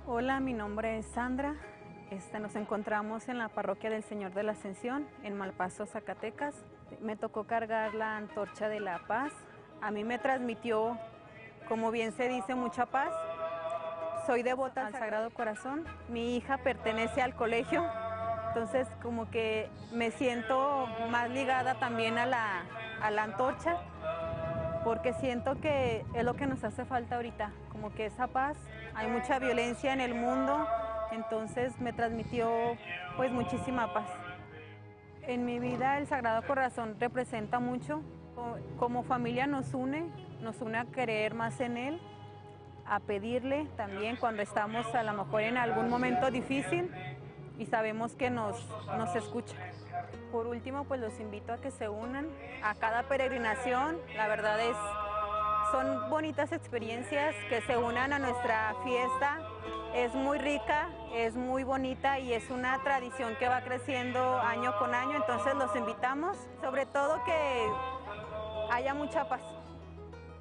Hola, mi nombre es Sandra. Nos encontramos en la parroquia del Señor de la Ascensión, en Malpaso, Zacatecas. Me tocó cargar la antorcha de la paz. A mí me transmitió, como bien se dice, mucha paz. Soy devota al Sagrado Corazón. Mi hija pertenece al colegio, entonces como que me siento más ligada también a la antorcha, porque siento que es lo que nos hace falta ahorita, como que esa paz. Hay mucha violencia en el mundo, entonces me transmitió pues muchísima paz. En mi vida el Sagrado Corazón representa mucho. Como familia nos une a creer más en Él, a pedirle también cuando estamos a lo mejor en algún momento difícil y sabemos que nos escucha. Por último, pues los invito a que se unan a cada peregrinación. La verdad son bonitas experiencias, que se unan a nuestra fiesta. Es muy rica, es muy bonita y es una tradición que va creciendo año con año, entonces los invitamos, sobre todo que haya mucha paz.